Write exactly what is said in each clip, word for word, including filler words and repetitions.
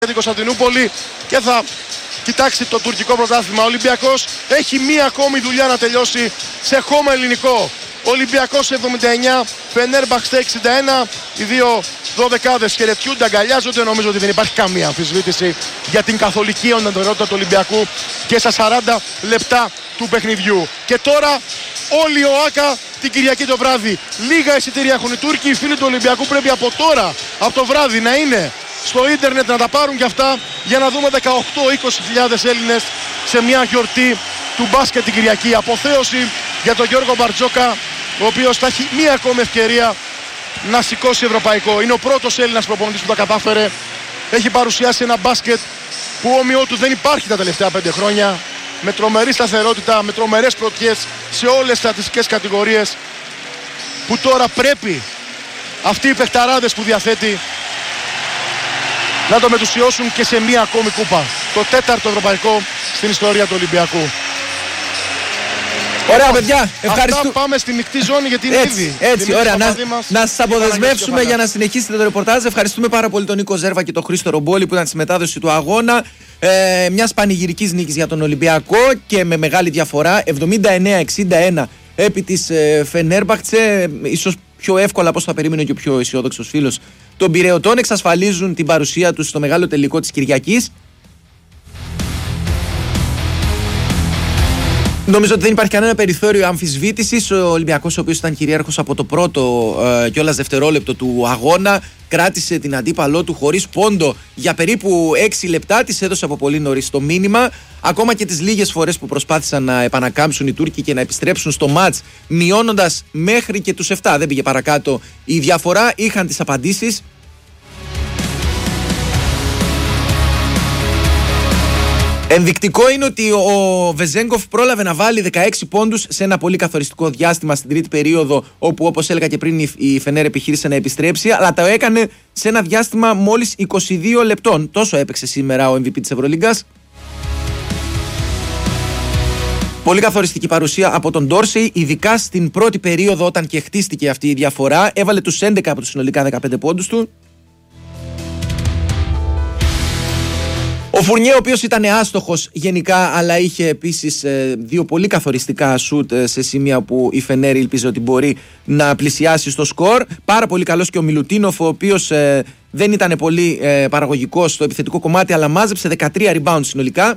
την Κωνσταντινούπολη και θα κοιτάξει το τουρκικό πρωτάθλημα. Ο Ολυμπιακός έχει μία ακόμη δουλειά να τελειώσει σε χώμα ελληνικό. Ολυμπιακός εβδομήντα εννιά, Φενέρμπαχτσε εξήντα ένα. Οι δύο δωδεκάδες χαιρετιούνται, αγκαλιάζονται. Νομίζω ότι δεν υπάρχει καμία αμφισβήτηση για την καθολική οντοτηρότητα του Ολυμπιακού και στα σαράντα λεπτά του παιχνιδιού. Και τώρα όλη η ΟΑΚΑ την Κυριακή το βράδυ. Λίγα εισιτήρια έχουν οι Τούρκοι. Οι φίλοι του Ολυμπιακού πρέπει από τώρα, από το βράδυ, να είναι στο ίντερνετ να τα πάρουν και αυτά για να δούμε δεκαοκτώ με είκοσι χιλιάδες Έλληνες σε μια γιορτή του μπάσκετ την Κυριακή. Αποθέωση για τον Γιώργο Μπαρτζόκα, ο οποίος θα έχει μία ακόμη ευκαιρία να σηκώσει ευρωπαϊκό. Είναι ο πρώτος Έλληνας προπονητής που τα κατάφερε. Έχει παρουσιάσει ένα μπάσκετ που όμοιό του δεν υπάρχει τα τελευταία πέντε χρόνια. Με τρομερή σταθερότητα, με τρομερές πρωτιές σε όλες τις στατιστικές κατηγορίες, που τώρα πρέπει αυτοί οι παιχταράδες που διαθέτει να το μετουσιώσουν και σε μία ακόμη κούπα. Το τέταρτο ευρωπαϊκό στην ιστορία του Ολυμπιακού. Ωραία, παιδιά, ευχαριστούμε. Αυτά, πάμε στη μεικτή ζώνη γιατί είναι έτσι, ήδη. Έτσι, ωραία. Να, να σας αποδεσμεύσουμε για να συνεχίσετε το ρεπορτάζ. Ευχαριστούμε πάρα πολύ τον Νίκο Ζέρβα και τον Χρήστο Ρομπόλη που ήταν στη μετάδοση του αγώνα. Ε, μιας πανηγυρικής νίκης για τον Ολυμπιακό και με μεγάλη διαφορά. εβδομήντα εννέα εξήντα ένα επί της ε, Φενέρμπαχτσε. Ίσως πιο εύκολα από όσο θα περίμενε και ο πιο αισιόδοξος φίλος των Πειραιωτών. Εξασφαλίζουν την παρουσία τους στο μεγάλο τελικό της Κυριακής. Νομίζω ότι δεν υπάρχει κανένα περιθώριο αμφισβήτησης. Ο Ολυμπιακός, ο οποίος ήταν κυρίαρχος από το πρώτο ε, κιόλας δευτερόλεπτο του αγώνα, κράτησε την αντίπαλό του χωρίς πόντο για περίπου έξι λεπτά. Της έδωσε από πολύ νωρίς το μήνυμα. Ακόμα και τις λίγες φορές που προσπάθησαν να επανακάμψουν οι Τούρκοι και να επιστρέψουν στο μάτς, μειώνοντας μέχρι και τους επτά, δεν πήγε παρακάτω η διαφορά, είχαν τις απαντήσεις. Ενδεικτικό είναι ότι ο Βεζέγκοφ πρόλαβε να βάλει δεκαέξι πόντους σε ένα πολύ καθοριστικό διάστημα στην τρίτη περίοδο, όπου, όπως έλεγα και πριν, η Φενέρ επιχείρησε να επιστρέψει, αλλά το έκανε σε ένα διάστημα μόλις είκοσι δύο λεπτών. Τόσο έπαιξε σήμερα ο εμ βι πι της Ευρωλίγκας. Πολύ καθοριστική παρουσία από τον Ντόρσεϊ, ειδικά στην πρώτη περίοδο όταν και χτίστηκε αυτή η διαφορά. Έβαλε τους έντεκα από τους συνολικά δεκαπέντε πόντους του. Ο Φουρνιέ, ο οποίος ήταν άστοχος γενικά, αλλά είχε επίσης ε, δύο πολύ καθοριστικά σουτ ε, σε σημεία που η Φενέρ ήλπιζε ότι μπορεί να πλησιάσει στο σκορ. Πάρα πολύ καλός και ο Μιλουτίνοφ, ο οποίος ε, δεν ήταν πολύ ε, παραγωγικός στο επιθετικό κομμάτι, αλλά μάζεψε δεκατρία rebound συνολικά.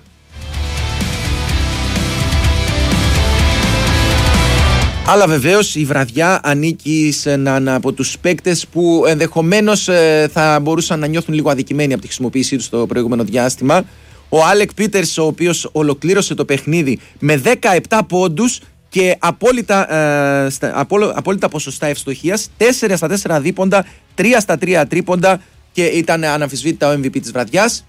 Αλλά βεβαίως η βραδιά ανήκει σε έναν από τους παίκτες που ενδεχομένως ε, θα μπορούσαν να νιώθουν λίγο αδικημένοι από τη χρησιμοποίησή του στο προηγούμενο διάστημα. Ο Άλεκ Πίτερς, ο οποίος ολοκλήρωσε το παιχνίδι με δεκαεπτά πόντους και απόλυτα, ε, στα, απόλυ, απόλυτα ποσοστά ευστοχίας, τέσσερα στα τέσσερα δίποντα, τρία στα τρία τρίποντα και ήταν αναμφισβήτητα ο εμ βι πι της βραδιάς.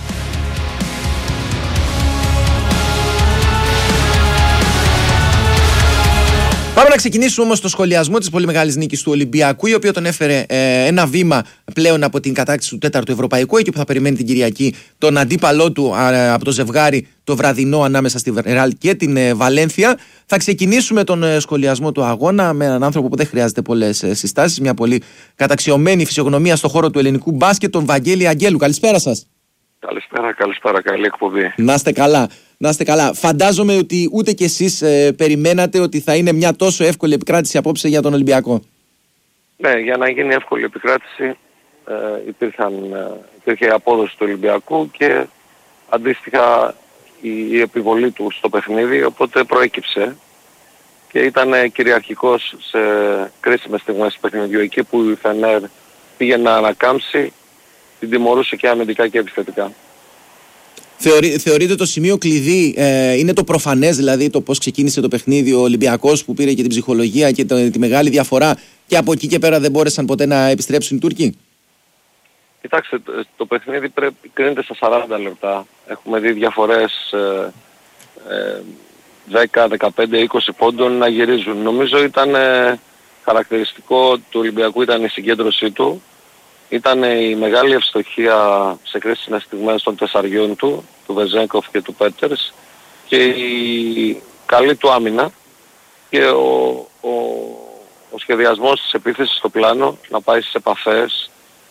Πάμε να ξεκινήσουμε όμως το σχολιασμό της πολύ μεγάλης νίκης του Ολυμπιακού, η οποία τον έφερε ε, ένα βήμα πλέον από την κατάκτηση του τέταρτου ευρωπαϊκού, εκεί που θα περιμένει την Κυριακή τον αντίπαλό του ε, από το ζευγάρι το βραδινό ανάμεσα στη Ρεάλ και την ε, Βαλένθια. Θα ξεκινήσουμε τον ε, σχολιασμό του αγώνα με έναν άνθρωπο που δεν χρειάζεται πολλές ε, συστάσεις, μια πολύ καταξιωμένη φυσιογνωμία στο χώρο του ελληνικού μπάσκετ, τον Βαγγέλη Αγγέλου. Καλησπέρα σας. Καλησπέρα, καλησπέρα, καλή εκπομπή. Να είστε καλά. Να είστε καλά. Φαντάζομαι ότι ούτε κι εσείς ε, περιμένατε ότι θα είναι μια τόσο εύκολη επικράτηση απόψε για τον Ολυμπιακό. Ναι, για να γίνει εύκολη επικράτηση ε, υπήρχαν, ε, υπήρχε η απόδοση του Ολυμπιακού και αντίστοιχα η, η επιβολή του στο παιχνίδι, οπότε προέκυψε και ήταν ε, κυριαρχικός σε κρίσιμες στιγμές του παιχνιδιού. Εκεί που η Φενέρ πήγε να ανακάμψει, την τιμωρούσε και αμυντικά και επιθετικά. Θεωρεί, θεωρείτε το σημείο κλειδί ε, είναι το προφανές, δηλαδή το πώς ξεκίνησε το παιχνίδι, ο Ολυμπιακός που πήρε και την ψυχολογία και το, τη μεγάλη διαφορά και από εκεί και πέρα δεν μπόρεσαν ποτέ να επιστρέψουν οι Τούρκοι? Κοιτάξτε, το παιχνίδι πρέπει, κρίνεται στα σαράντα λεπτά. Έχουμε δει διαφορές ε, ε, δέκα, δεκαπέντε, είκοσι πόντων να γυρίζουν. Νομίζω ήταν ε, χαρακτηριστικό του Ολυμπιακού ήταν η συγκέντρωσή του. Ήταν η μεγάλη ευστοχία σε κρίσιμες στιγμές των τεσσαριών του, του Βεζέγκοφ και του Πέτερς, και η καλή του άμυνα και ο, ο, ο σχεδιασμός της επίθεσης στο πλάνο να πάει στις επαφές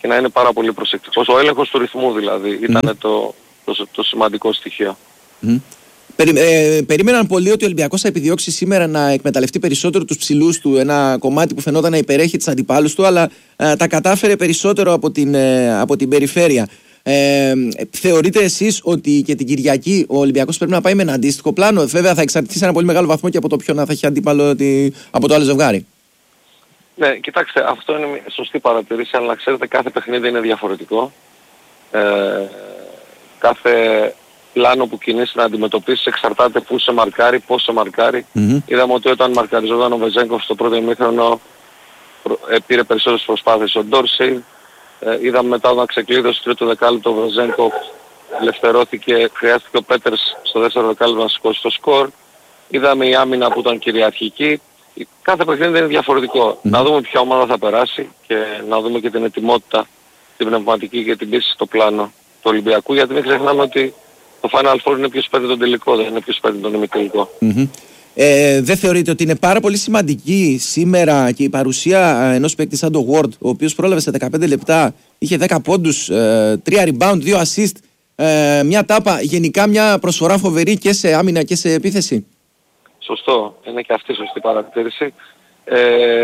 και να είναι πάρα πολύ προσεκτικός. Ο έλεγχος του ρυθμού δηλαδή ήταν Mm. το, το, το σημαντικό στοιχείο. Mm. Περι, ε, περίμεναν πολλοί ότι ο Ολυμπιακός θα επιδιώξει σήμερα να εκμεταλλευτεί περισσότερο τους ψηλούς του, ένα κομμάτι που φαινόταν να υπερέχει τις αντιπάλους του, αλλά ε, τα κατάφερε περισσότερο από την, ε, από την περιφέρεια. Ε, θεωρείτε εσείς ότι και την Κυριακή ο Ολυμπιακός πρέπει να πάει με ένα αντίστοιχο πλάνο? Βέβαια θα εξαρτηθεί σε ένα πολύ μεγάλο βαθμό και από το ποιον θα έχει αντίπαλο τη, από το άλλο ζευγάρι. Ναι, κοιτάξτε, αυτό είναι μια σωστή παρατηρήση, αλλά να ξέρετε κάθε παιχνίδι είναι διαφορετικό. Ε, κάθε πλάνο που κινείς να αντιμετωπίσεις εξαρτάται πού σε μαρκάρει, πώς σε μαρκάρει. Mm-hmm. Είδαμε ότι όταν μαρκαριζόταν ο Βεζέγκοφ στο πρώτο ημίχρονο ε, πήρε περισσότερες προσπάθειες ο Ντόρσεϊ. Ε, είδαμε μετά όταν ξεκλείδωσε το τρίτο δεκάλεπτο ο Βεζέγκοφ ελευθερώθηκε, χρειάστηκε ο Πέτερς στο δεύτερο δεκάλεπτο να σηκώσει το σκορ. Είδαμε η άμυνα που ήταν κυριαρχική. Κάθε παιχνίδι είναι διαφορετικό. Mm. Να δούμε ποια ομάδα θα περάσει και να δούμε και την ετοιμότητα, την πνευματική και την πίστη στο πλάνο του Ολυμπιακού, γιατί μην ξεχνάμε ότι το Final Four είναι ποιος παίρνει τον τελικό, δεν είναι ποιος παίρνει τον ημιτελικό. Mm-hmm. Ε, δεν θεωρείτε ότι είναι πάρα πολύ σημαντική σήμερα και η παρουσία ενός παίκτη σαν το Ward, ο οποίος πρόλαβε σε δεκαπέντε λεπτά, είχε δέκα πόντους, τρία rebound, δύο assist, ε, μια τάπα, γενικά μια προσφορά φοβερή και σε άμυνα και σε επίθεση? Σωστό, είναι και αυτή η σωστή παρατήρηση. Ε,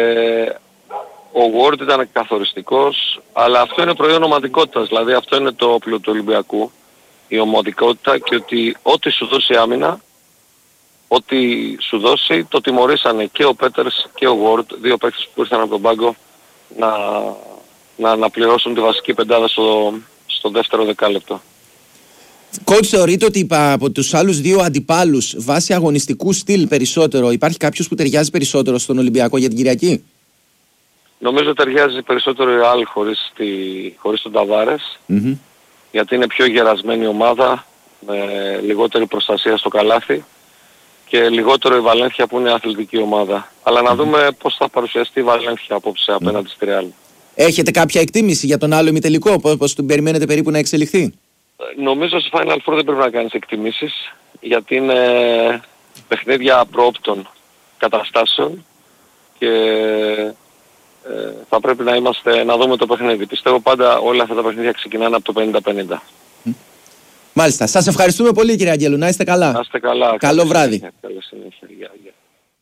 ο Ward ήταν καθοριστικός, αλλά αυτό είναι προϊόν ομαδικότητας, δηλαδή αυτό είναι το όπλο του Ολυμπιακού, η ομαδικότητα, και ότι ό,τι σου δώσει άμυνα, ό,τι σου δώσει, το τιμωρήσανε και ο Πέτερς και ο Ward, δύο παίκτες που ήρθαν από τον πάγκο, να, να αναπληρώσουν τη βασική πεντάδα στο, στο δεύτερο δεκάλεπτο. Coach, θεωρείτε ότι από τους άλλους δύο αντιπάλους, βάσει αγωνιστικού στυλ περισσότερο, υπάρχει κάποιος που ταιριάζει περισσότερο στον Ολυμπιακό για την Κυριακή? Νομίζω ταιριάζει περισσότερο η Αλ χωρίς, τη, χωρίς τον Ταβάρες, mm-hmm. γιατί είναι πιο γερασμένη ομάδα, με λιγότερη προστασία στο καλάθι και λιγότερο η Βαλένθια που είναι αθλητική ομάδα. Αλλά να mm-hmm. δούμε πώς θα παρουσιαστεί η Βαλένθια απόψε απέναντι mm-hmm. στη Ρεάλ. Έχετε κάποια εκτίμηση για τον άλλο ημιτελικό, πώς τον περιμένετε περίπου να εξελιχθεί? Νομίζω στο Final Four δεν πρέπει να κάνεις εκτιμήσεις, γιατί είναι παιχνίδια προόπτων καταστάσεων και ε, θα πρέπει να είμαστε, να δούμε το παιχνίδι. Πιστεύω πάντα όλα αυτά τα παιχνίδια ξεκινάνε από το πενήντα πενήντα. Μάλιστα. Σας ευχαριστούμε πολύ κύριε Αγγέλου. Να είστε καλά. Να είστε καλά. Καλό βράδυ. Καλή συνέχεια. Γεια, γεια.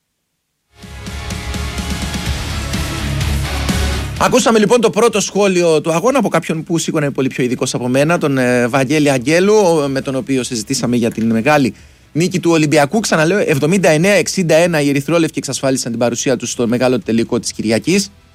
Ακούσαμε λοιπόν το πρώτο σχόλιο του αγώνα από κάποιον που σίγουρα πολύ πιο ειδικός από μένα, τον ε, Βαγγέλη Αγγέλου, με τον οποίο συζητήσαμε για την μεγάλη νίκη του Ολυμπιακού. Ξαναλέω, εβδομήντα εννέα εξήντα ένα οι ερυθρόλευκοι εξασφάλισαν την παρουσία τους στο μεγάλο τελικό της Κυριακής.